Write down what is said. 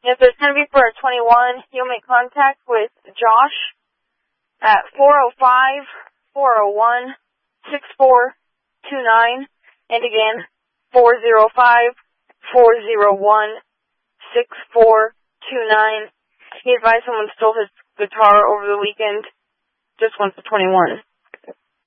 If it's going to be for a 21, you'll make contact with Josh at 405-401-6429. And again, 405-401-6429. He advised someone stole his guitar over the weekend. Just wants the 21.